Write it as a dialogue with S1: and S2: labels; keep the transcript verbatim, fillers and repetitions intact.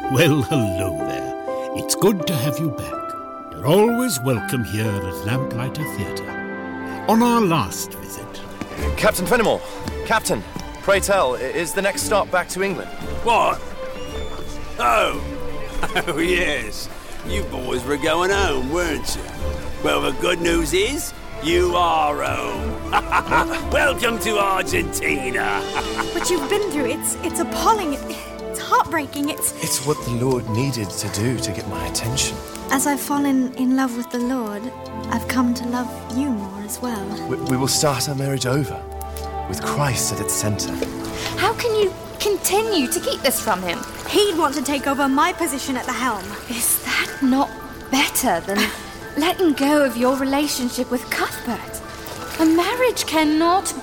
S1: Well, hello there. It's good to have you back. You're always welcome here at Lamplighter Theatre. On our last visit...
S2: Captain Fenimore! Captain! Pray tell, is the next stop back to England?
S3: What? Oh! Oh, yes. You boys were going home, weren't you? Well, the good news is, you are home. Welcome to Argentina.
S4: What you've been through, it's it's appalling. It's heartbreaking. It's...
S2: It's what the Lord needed to do to get my attention.
S4: As I've fallen in love with the Lord, I've come to love you more as well.
S2: We, we will start our marriage over, with Christ at its centre.
S5: How can you continue to keep this from him?
S4: He'd want to take over my position at the helm.
S5: Is that not better than letting go of your relationship with Cuthbert? A marriage cannot